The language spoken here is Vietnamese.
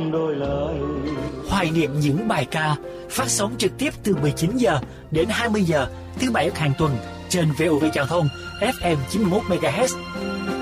đổi lại. Hoài niệm những bài ca phát sóng trực tiếp từ 19 giờ đến 20 giờ thứ bảy hàng tuần trên VOV Giao thông FM 91 MHz.